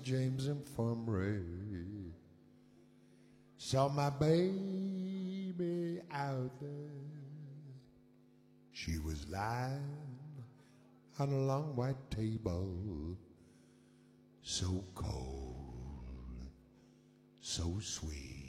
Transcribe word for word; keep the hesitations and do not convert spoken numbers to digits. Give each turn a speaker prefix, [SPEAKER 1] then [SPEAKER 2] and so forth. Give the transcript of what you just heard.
[SPEAKER 1] James Infirmary. Saw my baby out there. She was lying on a long white table, so cold, so sweet.